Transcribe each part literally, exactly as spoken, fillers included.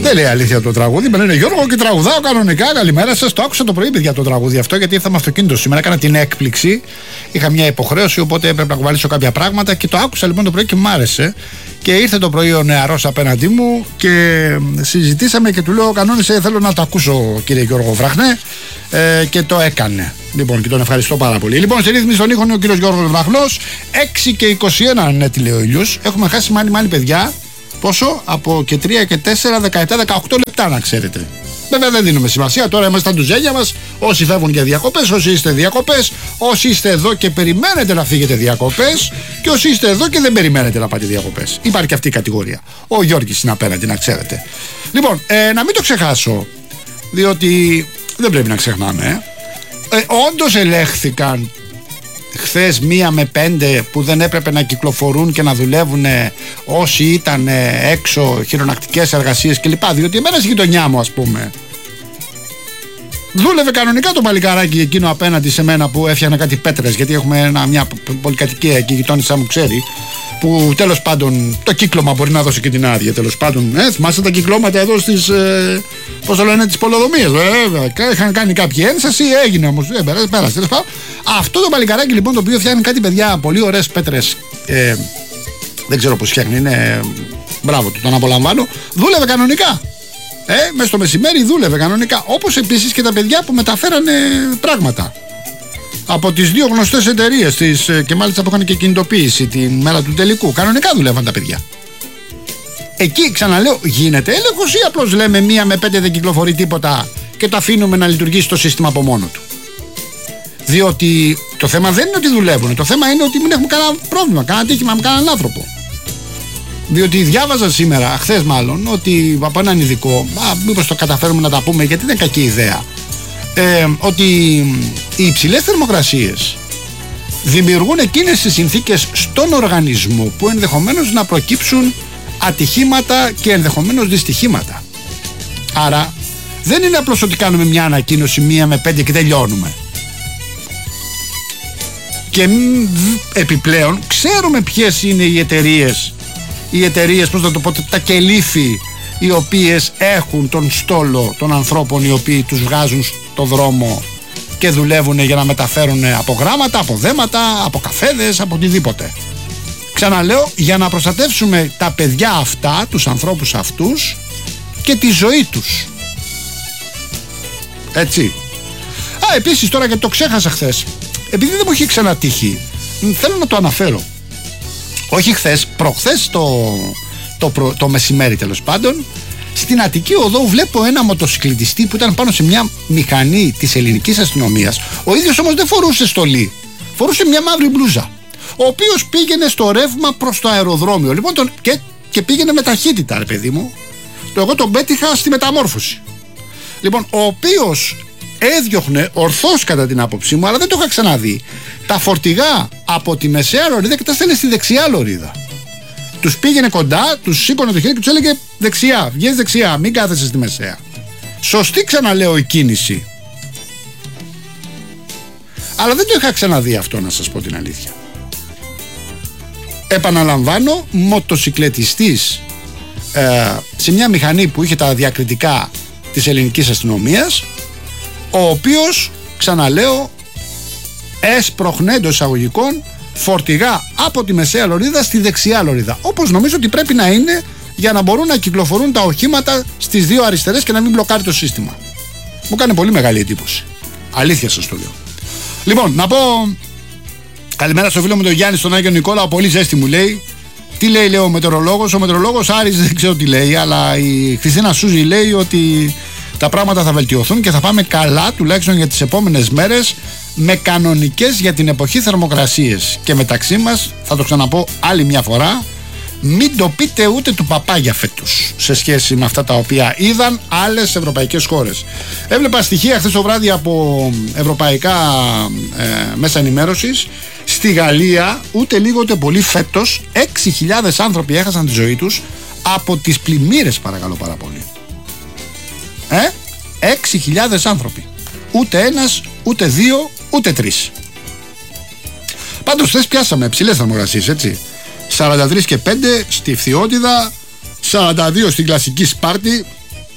Δεν λέει αλήθεια το τραγούδι. Με λένε Γιώργο και τραγουδάω κανονικά. Καλημέρα σας. Το άκουσα το πρωί, παιδιά, το τραγούδι αυτό, γιατί ήρθα με αυτοκίνητο σήμερα. Έκανα την έκπληξη. Είχα μια υποχρέωση, οπότε έπρεπε να κουβαλήσω κάποια πράγματα και το άκουσα λοιπόν το πρωί και μου άρεσε. Και ήρθε το πρωί ο νεαρός απέναντί μου και συζητήσαμε και του λέω: κανόνισε, θέλω να το ακούσω, κύριε Γιώργο Βραχνέ. Ε, και το έκανε. Λοιπόν, και τον ευχαριστώ πάρα πολύ. Λοιπόν, στη ρύθμιση των ήχων ο κύριος Γιώργος Βραχνός. έξι και είκοσι ένα, ναι, τι λέει ο ήλιος. Έχουμε χάσει μάλλον μάλλον παιδιά. Πόσο? Από και τρία και τέσσερα, δεκαεπτά, δεκαοκτώ λεπτά, να ξέρετε. Βέβαια δεν δίνουμε σημασία, τώρα είμαστε στα ντουζένια μας. Όσοι φεύγουν για διακοπές, όσοι είστε διακοπές, όσοι είστε εδώ και περιμένετε να φύγετε διακοπές, και όσοι είστε εδώ και δεν περιμένετε να πάτε διακοπές. Υπάρχει και αυτή η κατηγορία. Ο Γιώργης είναι απέναντι, να ξέρετε. Λοιπόν, ε, να μην το ξεχάσω, διότι δεν πρέπει να ξεχνάμε. Ε. Ε, όντως ελέγχθηκαν χθες μία με πέντε που δεν έπρεπε να κυκλοφορούν και να δουλεύουν όσοι ήταν έξω, χειρονακτικές εργασίες κλπ. Διότι εμένα στη γειτονιά μου, ας πούμε, δούλευε κανονικά το παλικάράκι εκείνο απέναντι σε μένα που έφτιαχνε κάτι πέτρες, γιατί έχουμε ένα, μια πολυκατοικία εκεί, η γειτόνισσα μου ξέρει, που τέλος πάντων το κύκλωμα μπορεί να δώσει και την άδεια. Τέλος πάντων, ε, θυμάστε τα κυκλώματα εδώ στις, ε, πώς το λένε, τις πολεοδομίες. Βέβαια, είχαν κάνει κάποια ένσταση, έγινε όμως, ε, πέρασε, πέρασε, τέλος πάντων. Αυτό το παλικαράκι λοιπόν, το οποίο φτιάχνει κάτι, παιδιά, πολύ ωραίες πέτρες, ε, δεν ξέρω πώς φτιάχνει, είναι, ε, μπράβο του, τον απολαμβάνω, δούλευε κανονικά. Ε, μες στο μεσημέρι δούλευε κανονικά. Όπως επίσης και τα παιδιά που μεταφέρανε πράγματα από τις δύο γνωστές εταιρείες της, και μάλιστα που είχαν και κινητοποίηση την μέρα του τελικού. Κανονικά δουλεύαν τα παιδιά. Εκεί, ξαναλέω, γίνεται έλεγχος ή απλώς λέμε μία με πέντε δεν κυκλοφορεί τίποτα και το αφήνουμε να λειτουργήσει το σύστημα από μόνο του? Διότι το θέμα δεν είναι ότι δουλεύουν, το θέμα είναι ότι μην έχουμε κανένα πρόβλημα, κανένα τύχημα με κανέναν άνθρωπο. Διότι διάβαζα σήμερα, χθες μάλλον, ότι από έναν ειδικό, α, μήπως το καταφέρουμε να τα πούμε, γιατί δεν είναι κακή ιδέα, ε, ότι οι υψηλές θερμοκρασίες δημιουργούν εκείνες τις συνθήκες στον οργανισμό που ενδεχομένως να προκύψουν ατυχήματα και ενδεχομένως δυστυχήματα. Άρα δεν είναι απλώς ότι κάνουμε μια ανακοίνωση μία με πέντε και τελειώνουμε. Και επιπλέον ξέρουμε ποιες είναι οι εταιρείες, οι εταιρείες, πώς θα το πω, τα κελίφη, οι οποίες έχουν τον στόλο των ανθρώπων οι οποίοι τους βγάζουν στο δρόμο και δουλεύουν για να μεταφέρουν από γράμματα, από δέματα, από καφέδες, από οτιδήποτε. Ξαναλέω, για να προστατεύσουμε τα παιδιά αυτά, τους ανθρώπους αυτούς και τη ζωή τους. Έτσι. Α, επίσης τώρα, γιατί το ξέχασα χθες, επειδή δεν μου έχει ξανατύχει, θέλω να το αναφέρω. Όχι χθες, προχθές το, το, προ, το μεσημέρι τέλος πάντων, στην Αττική Οδό βλέπω ένα μοτοσυκλετιστή που ήταν πάνω σε μια μηχανή της ελληνικής αστυνομίας. Ο ίδιος όμως δεν φορούσε στολή, φορούσε μια μαύρη μπλούζα, ο οποίος πήγαινε στο ρεύμα προς το αεροδρόμιο. Λοιπόν, τον, και, και πήγαινε με ταχύτητα, ρε παιδί μου. Το εγώ τον πέτυχα στη μεταμόρφωση. Λοιπόν, ο οποίος έδιωχνε ορθώς, κατά την άποψή μου, αλλά δεν το είχα ξαναδεί, τα φορτηγά από τη μεσαία λωρίδα και τα στέλνε στη δεξιά λωρίδα. Τους πήγαινε κοντά, τους σήκωνε το χέρι και τους έλεγε δεξιά, βγες δεξιά, μην κάθεσαι στη μεσαία. Σωστή, ξαναλέω, η κίνηση. Αλλά δεν το είχα ξαναδεί αυτό, να σας πω την αλήθεια. Επαναλαμβάνω, μοτοσυκλετιστής ε, σε μια μηχανή που είχε τα διακριτικά της ελληνικής αστυνομίας, ο οποίος, ξαναλέω, έσπροχνε εντός εισαγωγικών φορτηγά από τη μεσαία λωρίδα στη δεξιά λωρίδα, όπως νομίζω ότι πρέπει να είναι για να μπορούν να κυκλοφορούν τα οχήματα στις δύο αριστερές και να μην μπλοκάρει το σύστημα. Μου κάνει πολύ μεγάλη εντύπωση. Αλήθεια σας το λέω. Λοιπόν, να πω καλημέρα στο φίλο μου τον Γιάννη στον Άγιο Νικόλαο. Πολύ ζέστη μου λέει. Τι λέει, λέει ο μετεωρολόγος? Ο μετεωρολόγος Άρης δεν ξέρω τι λέει, αλλά η Χριστίνα Σούζη λέει ότι τα πράγματα θα βελτιωθούν και θα πάμε καλά, τουλάχιστον για τις επόμενες μέρες, με κανονικές για την εποχή θερμοκρασίες. Και μεταξύ μας, θα το ξαναπώ άλλη μια φορά, μην το πείτε ούτε του παπάγια φέτος σε σχέση με αυτά τα οποία είδαν άλλες ευρωπαϊκές χώρες. Έβλεπα στοιχεία χθες το βράδυ από ευρωπαϊκά ε, μέσα ενημέρωσης. Στη Γαλλία ούτε λίγο ούτε πολύ φέτος έξι χιλιάδες άνθρωποι έχασαν τη ζωή τους από τις πλημμύρες, παρακαλώ πάρα πολύ. Ε, έξι χιλιάδες άνθρωποι. Ούτε ένας, ούτε δύο, ούτε τρεις. Πάντως χθες πιάσαμε ψηλές θερμοκρασίες, έτσι. σαράντα τρία και πέντε στη Φθιώτιδα, σαράντα δύο στην κλασική Σπάρτη,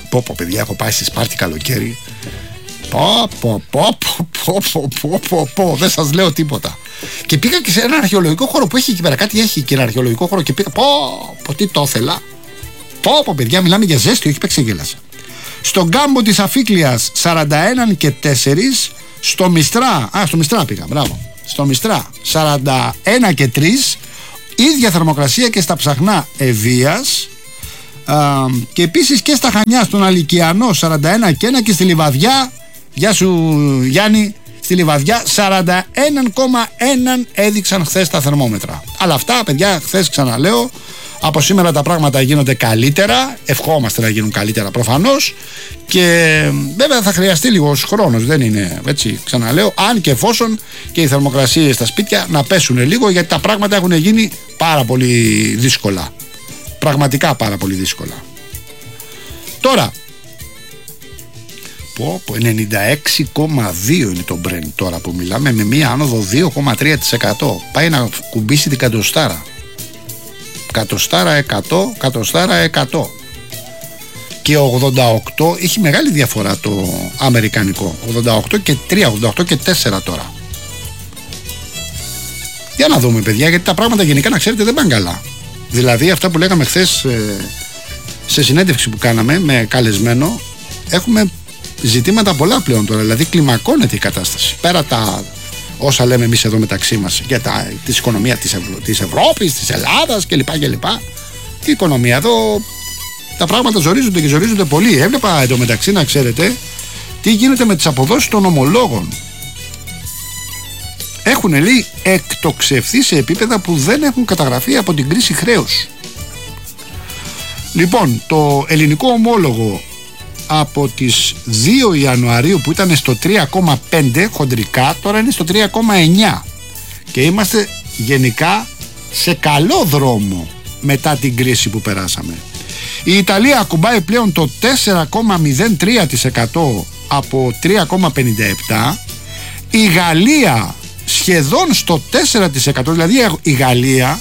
Πω πω παιδιά, έχω πάει στη Σπάρτη καλοκαίρι. Πω πω πω πω πω πω πω πω, δεν σας λέω τίποτα. Και πήγα και σε ένα αρχαιολογικό χώρο που έχει εκεί πέρα, κάτι έχει και ένα αρχαιολογικό χώρο και πήγα, πω πω τι το ήθελα. Πω πω παιδιά, μιλάμε για ζέστη, όχι παίξε-γέλασα. Στον κάμπο της Αφίκλειας σαράντα ένα και τέσσερα, στο Μιστρά, α στο Μιστρά πήγα, μπράβο. Στο Μιστρά σαράντα ένα και τρία, ίδια θερμοκρασία και στα Ψαχνά Ευβοίας. Uh, και επίσης και στα Χανιά στον Αλικιανό σαράντα ένα και ένα και στη Λιβαδιά, γεια σου Γιάννη, στη Λιβαδιά σαράντα ένα κόμμα ένα έδειξαν χθες τα θερμόμετρα. Αλλά αυτά παιδιά, χθες ξαναλέω, από σήμερα τα πράγματα γίνονται καλύτερα, ευχόμαστε να γίνουν καλύτερα προφανώς, και βέβαια θα χρειαστεί λίγος χρόνος, δεν είναι έτσι, ξαναλέω, αν και εφόσον και οι θερμοκρασίες στα σπίτια να πέσουν λίγο, γιατί τα πράγματα έχουν γίνει πάρα πολύ δύσκολα. Πραγματικά πάρα πολύ δύσκολα. Τώρα πω, πω, ενενήντα έξι κόμμα δύο είναι το Brent τώρα που μιλάμε, με μία άνοδο δύο κόμμα τρία τοις εκατό. Πάει να κουμπίσει την κατοστάρα. Κατοστάρα εκατό, κατοστάρα εκατό. Και ογδόντα οκτώ, έχει μεγάλη διαφορά το αμερικανικό. ογδόντα οκτώ και τρία, ογδόντα οκτώ και τέσσερα τώρα. Για να δούμε παιδιά, γιατί τα πράγματα γενικά να ξέρετε δεν πάνε καλά. Δηλαδή αυτά που λέγαμε χθες σε συνέντευξη που κάναμε με καλεσμένο, έχουμε ζητήματα πολλά πλέον τώρα. Δηλαδή κλιμακώνεται η κατάσταση. Πέρα τα όσα λέμε εμείς εδώ μεταξύ μας για τα, της οικονομία της, Ευρω, της Ευρώπης, της Ελλάδας κλπ, κλπ. Τι οικονομία εδώ, τα πράγματα ζορίζονται και ζορίζονται πολύ. Έβλεπα εντωμεταξύ, να ξέρετε, τι γίνεται με τις αποδόσεις των ομολόγων. Έχουν λέει εκτοξευθεί σε επίπεδα που δεν έχουν καταγραφεί από την κρίση χρέους. Λοιπόν, το ελληνικό ομόλογο από τις δύο Ιανουαρίου που ήταν στο τρία κόμμα πέντε χοντρικά, τώρα είναι στο τρία κόμμα εννιά και είμαστε γενικά σε καλό δρόμο μετά την κρίση που περάσαμε. Η Ιταλία ακουμπάει πλέον το τέσσερα κόμμα μηδέν τρία τοις εκατό από τρία κόμμα πενήντα επτά. Η Γαλλία σχεδόν στο τέσσερα τοις εκατό, δηλαδή η Γαλλία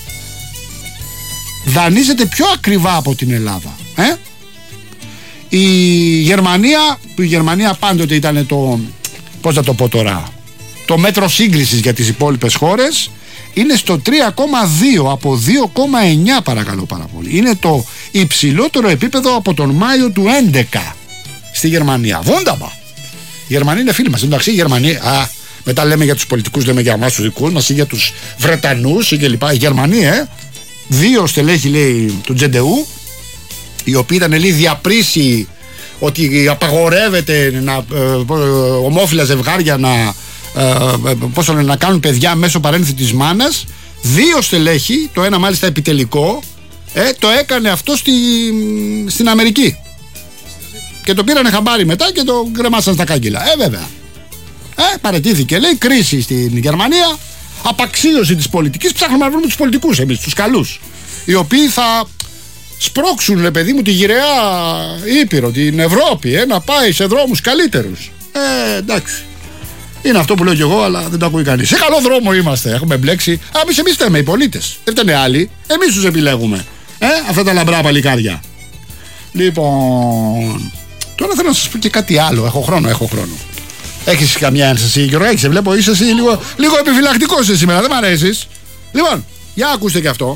δανείζεται πιο ακριβά από την Ελλάδα. Ε? Η Γερμανία, που η Γερμανία πάντοτε ήταν το, πώς θα το πω τώρα, το μέτρο σύγκρισης για τις υπόλοιπες χώρες, είναι στο τρία κόμμα δύο από δύο κόμμα εννιά, παρακαλώ πάρα πολύ. Είναι το υψηλότερο επίπεδο από τον Μάιο του έντεκα στη Γερμανία. Βούνταμα! Η Γερμανία είναι φίλοι μας, εντάξει, η Γερμανία... Α, μετά λέμε για τους πολιτικούς, λέμε για εμάς τους δικούς μας ή για τους Βρετανούς ή και λοιπά. Η Γερμανία, ε, δύο στελέχη λέει του Τζεντεού, οι οποίοι ήταν λέει διαπρίσιοι ότι απαγορεύεται να, ε, ομόφυλα ζευγάρια να, ε, πώς λένε, να κάνουν παιδιά μέσω παρένθεση της μάνας. Δύο στελέχη, το ένα μάλιστα επιτελικό, ε, το έκανε αυτό στη, στην Αμερική. Και το πήρανε χαμπάρι μετά και το γκρεμάσαν στα κάγκελα. Ε, βέβαια. Ε, παραιτήθηκε, λέει, κρίση στην Γερμανία, απαξίωση της πολιτικής. Ψάχνουμε να βρούμε τους πολιτικούς εμείς, τους καλούς, οι οποίοι θα σπρώξουν, ρε παιδί μου, τη γυραιά Ήπειρο, την Ευρώπη, ε, να πάει σε δρόμους καλύτερους. Ε, εντάξει. Είναι αυτό που λέω κι εγώ, αλλά δεν το ακούει κανείς. Σε καλό δρόμο είμαστε, έχουμε μπλέξει. Α, εμείς εμείς θέμε οι πολίτες. Δεν φταίνε άλλοι. Εμείς τους επιλέγουμε. Ε, αυτά τα λαμπρά παλικάρια. Λοιπόν, τώρα θέλω να σας πω και κάτι άλλο. Έχω χρόνο, έχω χρόνο. Έχεις καμιά ένσταση, Γιώργο? Έχεις, βλέπω, είσαι εσύ λίγο, λίγο επιφυλακτικός εσύ σήμερα, δεν μ' αρέσεις. Λοιπόν, για ακούστε και αυτό.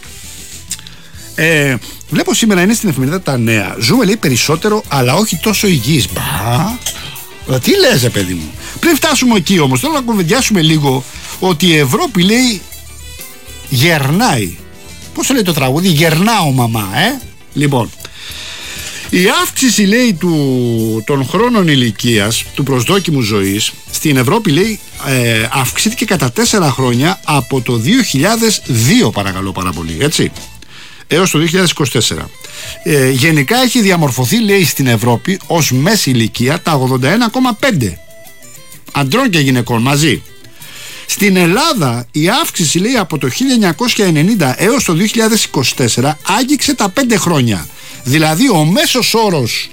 Ε, βλέπω σήμερα είναι στην εφημερίδα τα νέα. Ζούμε λέει περισσότερο, αλλά όχι τόσο υγιείς. Μπα, τι λες, ρε παιδί μου. Πριν φτάσουμε εκεί όμως, θέλω να κουβεντιάσουμε λίγο ότι η Ευρώπη λέει γερνάει. Πώς το λέει το τραγούδι? Γερνάω μαμά, ε. Λοιπόν, η αύξηση λέει του, των χρόνων ηλικίας, του προσδόκιμου ζωής στην Ευρώπη λέει ε, αυξήθηκε κατά τέσσερα χρόνια από το δύο χιλιάδες δύο, παρακαλώ πάρα πολύ, έτσι, έως το δύο χιλιάδες είκοσι τέσσερα. Ε, γενικά έχει διαμορφωθεί λέει στην Ευρώπη ως μέση ηλικία τα ογδόντα ένα κόμμα πέντε αντρών και γυναικών μαζί. Στην Ελλάδα η αύξηση λέει από το χίλια εννιακόσια ενενήντα έως το δύο χιλιάδες είκοσι τέσσερα άγγιξε τα πέντε χρόνια. Δηλαδή ο μέσος όρος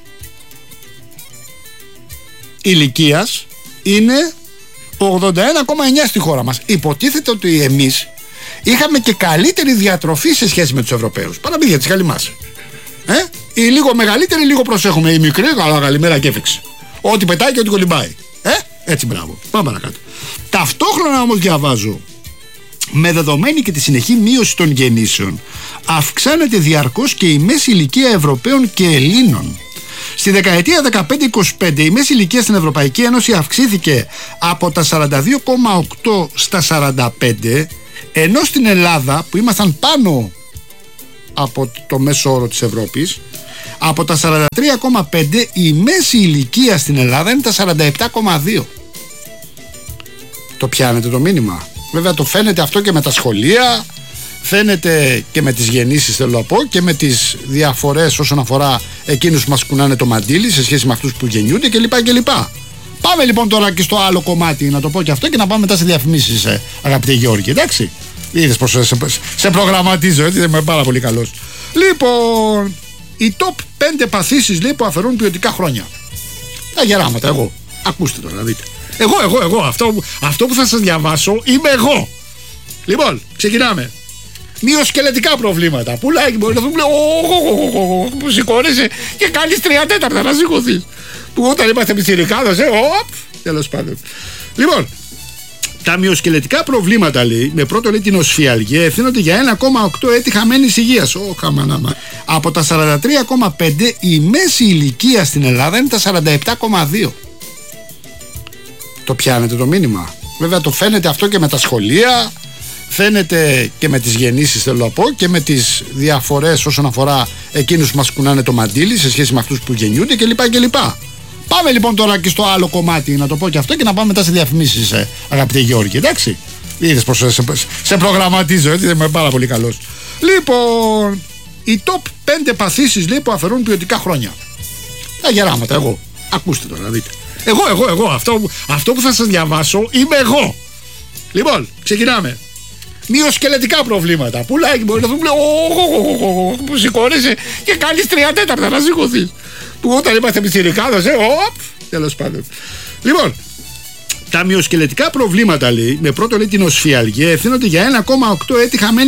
ηλικίας είναι ογδόντα ένα κόμμα εννιά στη χώρα μας. Υποτίθεται ότι εμείς είχαμε και καλύτερη διατροφή σε σχέση με τους Ευρωπαίους. Παραμύθια της καλή μας. Ε? Οι λίγο μεγαλύτεροι λίγο προσέχουμε. Οι μικροί, καλά, καλημέρα και έφεξε. Ό,τι πετάει και ό,τι κολυμπάει. Ε, έτσι μπράβο. Πάμε παρακάτω. Ταυτόχρονα όμως διαβάζω, με δεδομένη και τη συνεχή μείωση των γεννήσεων, αυξάνεται διαρκώς και η μέση ηλικία Ευρωπαίων και Ελλήνων. Στη δεκαετία δεκαπέντε είκοσι πέντε η μέση ηλικία στην Ευρωπαϊκή Ένωση αυξήθηκε από τα σαράντα δύο κόμμα οκτώ στα σαράντα πέντε, ενώ στην Ελλάδα, που ήμασταν πάνω από το μέσο όρο της Ευρώπης, από τα σαράντα τρία κόμμα πέντε η μέση ηλικία στην Ελλάδα είναι τα σαράντα επτά κόμμα δύο. Το πιάνετε το μήνυμα? Βέβαια το φαίνεται αυτό και με τα σχολεία, φαίνεται και με τις γεννήσεις, θέλω να πω, και με τις διαφορές όσον αφορά εκείνους που μας κουνάνε το μαντίλι σε σχέση με αυτούς που γεννιούνται κλπ. κλπ. Πάμε λοιπόν τώρα και στο άλλο κομμάτι, να το πω και αυτό, και να πάμε μετά σε διαφημίσεις, ε, αγαπητέ Γιώργη, εντάξει. Είδες πως σε, σε, σε προγραμματίζω, έτσι, είμαι πάρα πολύ καλός. Λοιπόν, οι top πέντε παθήσεις, λέει, που αφαιρούν ποιοτικά χρόνια. Τα γεράματα, εγώ. Ακούστε τώρα, να δείτε. Εγώ, εγώ, εγώ, αυτό, αυτό που θα σας διαβάσω είμαι εγώ. Λοιπόν, ξεκινάμε. Μυοσκελετικά προβλήματα. Πουλάκι, μπορεί να σου λέει, που σηκώνεσαι και κάνεις τρία τέταρτα να σηκωθείς. Που όταν είμαστε πιτσιρικάδες, ε, οπ, τέλος πάντων. Λοιπόν, τα μυοσκελετικά προβλήματα, λέει, με πρώτο, λέει, την οσφιαλγία, ευθύνονται για ένα κόμμα οκτώ έτη χαμένης υγείας. Ω, χαμανάμα. Από τα σαράντα τρία κόμμα πέντε η μέση ηλικία στην Ελλάδα είναι τα σαράντα επτά κόμμα δύο. Το πιάνετε το μήνυμα? Βέβαια το φαίνεται αυτό και με τα σχολεία, φαίνεται και με τις γεννήσεις, θέλω να πω, και με τις διαφορές όσον αφορά εκείνους που μας κουνάνε το μαντίλι σε σχέση με αυτούς που γεννιούνται κλπ. κλπ. Πάμε λοιπόν τώρα και στο άλλο κομμάτι, να το πω και αυτό, και να πάμε μετά σε διαφημίσεις, ε, αγαπητέ Γιώργη, εντάξει. Είδες πως σε, σε, σε προγραμματίζω, έτσι, είμαι πάρα πολύ καλός. Λοιπόν, οι top πέντε παθήσεις, λέει, που αφαιρούν ποιοτικά χρόνια. Τα γεράματα, εγώ. Ακούστε τώρα, να δείτε. Εγώ, εγώ, εγώ, αυτό, αυτό που θα σας διαβάσω είμαι εγώ. Λοιπόν, ξεκινάμε. Μυοσκελετικά προβλήματα. Πουλάκι, μπορεί να σου λέει, που σηκώνεσαι και κάνεις τρία τέταρτα να σηκωθείς. Που όταν είμαστε πιτσιρικάδες, ε, οπ, τέλος πάντων. Λοιπόν, τα μυοσκελετικά προβλήματα, λέει, με πρώτο, λέει, την οσφιαλγία, ευθύνονται για ένα κόμμα οκτώ έτη χαμένη